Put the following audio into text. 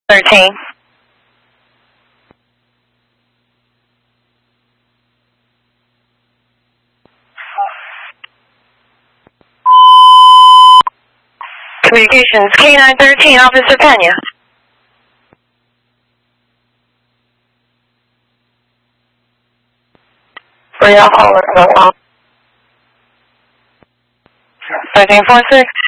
13. Communications, K913, Officer Pena. For your caller, 1346.